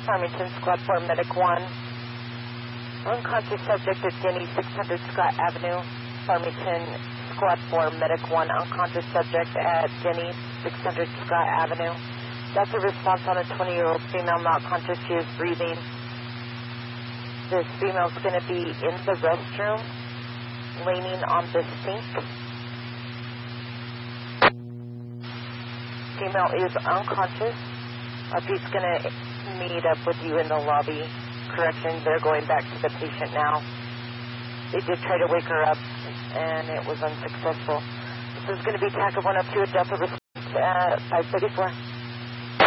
Farmington, Squad 4, Medic 1. Unconscious subject at Denny, 600 Scott Avenue. Farmington, Squad 4, Medic 1. Unconscious subject at Denny, 600 Scott Avenue. That's a response on a 20-year-old female not conscious. She is breathing. This female is going to be in the restroom, leaning on the sink. Female is unconscious. She's going to meet up with you in the lobby. Correction, they're going back to the patient now. They did try to wake her up, and it was unsuccessful. This is going to be TACA 102 at Delta response at 534.